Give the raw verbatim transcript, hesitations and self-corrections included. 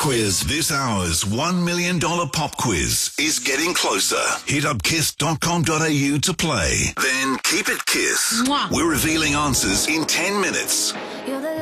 quiz. This hour's one million dollars pop quiz is getting closer. Hit up kiss dot com dot a u to play. Then keep it Kiss. Mwah. We're revealing answers in ten minutes.